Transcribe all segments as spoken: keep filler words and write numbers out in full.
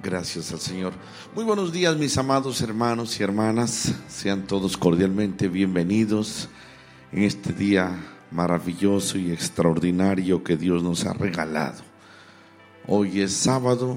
Gracias al Señor. Muy buenos días, mis amados hermanos y hermanas. Sean todos cordialmente bienvenidos en este día maravilloso y extraordinario que Dios nos ha regalado. Hoy es sábado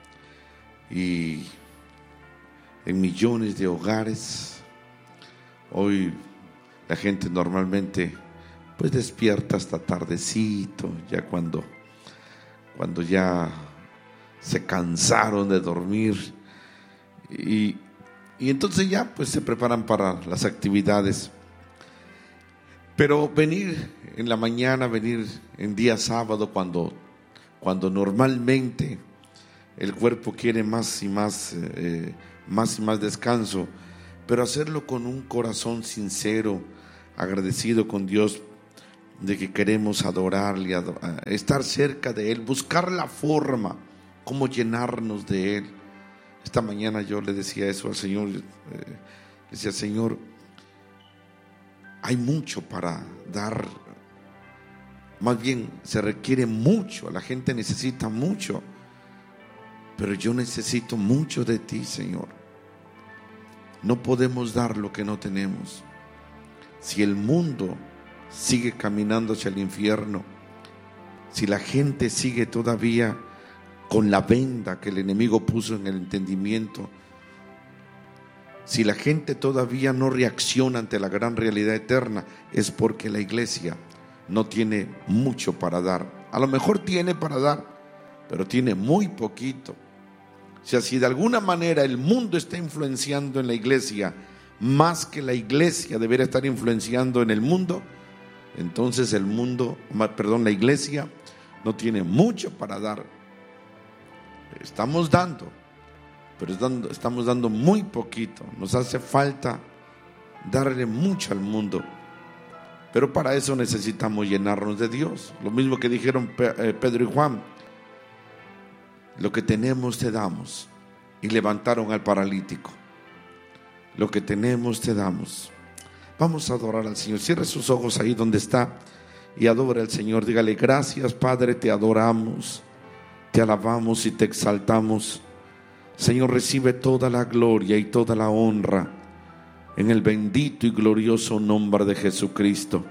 y en millones de hogares, hoy la gente normalmente pues despierta hasta tardecito, ya cuando, cuando ya se cansaron de dormir y, y entonces ya pues se preparan para las actividades. Pero venir en la mañana, venir en día sábado cuando, cuando normalmente el cuerpo quiere más y más, eh, más y más descanso, pero hacerlo con un corazón sincero, agradecido con Dios de que queremos adorarle, ador- estar cerca de Él, buscar la forma cómo llenarnos de Él. Esta mañana yo le decía eso al Señor, eh, le decía: Señor, hay mucho para dar, más bien se requiere mucho, la gente necesita mucho, pero yo necesito mucho de ti, Señor. No podemos dar lo que no tenemos. Si el mundo sigue caminando hacia el infierno, si la gente sigue todavía con la venda que el enemigo puso en el entendimiento, si la gente todavía no reacciona ante la gran realidad eterna, es porque la iglesia no tiene mucho para dar. A lo mejor tiene para dar, pero tiene muy poquito. O sea, si de alguna manera el mundo está influenciando en la iglesia más que la iglesia debería estar influenciando en el mundo, entonces el mundo, perdón, la iglesia no tiene mucho para dar. Estamos dando, pero estamos dando muy poquito. Nos hace falta darle mucho al mundo, pero para eso necesitamos llenarnos de Dios. Lo mismo que dijeron Pedro y Juan: lo que tenemos te damos. Y levantaron al paralítico. Lo que tenemos te damos. Vamos a adorar al Señor. Cierre sus ojos ahí donde está y adore al Señor. Dígale: gracias, Padre, te adoramos, te alabamos y te exaltamos. Señor, recibe toda la gloria y toda la honra en el bendito y glorioso nombre de Jesucristo.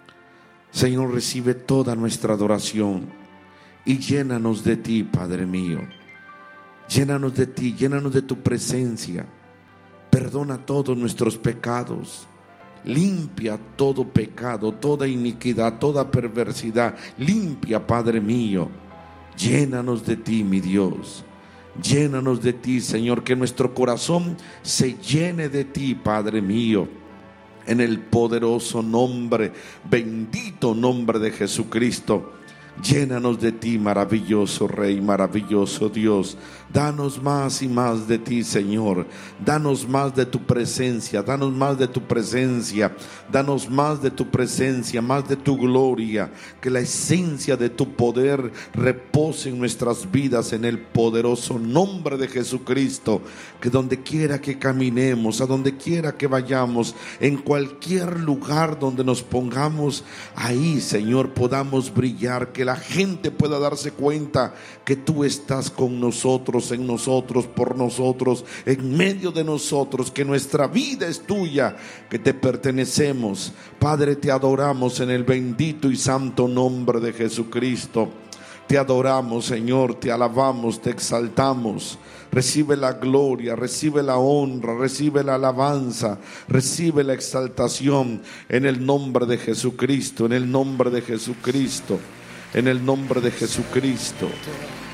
Señor, recibe toda nuestra adoración y llénanos de ti, Padre mío. Llénanos de ti, llénanos de tu presencia. Perdona todos nuestros pecados. Limpia todo pecado, toda iniquidad, toda perversidad. Limpia, Padre mío. Llénanos de ti, mi Dios. Llénanos de ti, Señor, que nuestro corazón se llene de ti, Padre mío, en el poderoso nombre, bendito nombre de Jesucristo. Llénanos de ti, maravilloso Rey, maravilloso Dios. Danos más y más de ti, Señor. Danos más de tu presencia, danos más de tu presencia, danos más de tu presencia, más de tu gloria. Que la esencia de tu poder repose en nuestras vidas en el poderoso nombre de Jesucristo. Que donde quiera que caminemos, a donde quiera que vayamos, en cualquier lugar donde nos pongamos, ahí, Señor, podamos brillar. Que la gente pueda darse cuenta que tú estás con nosotros, en nosotros, por nosotros, en medio de nosotros, que nuestra vida es tuya, que te pertenecemos. Padre, te adoramos en el bendito y santo nombre de Jesucristo. Te adoramos, Señor, te alabamos, te exaltamos. Recibe la gloria, recibe la honra, recibe la alabanza, recibe la exaltación en el nombre de Jesucristo, en el nombre de Jesucristo. En el nombre de Jesucristo.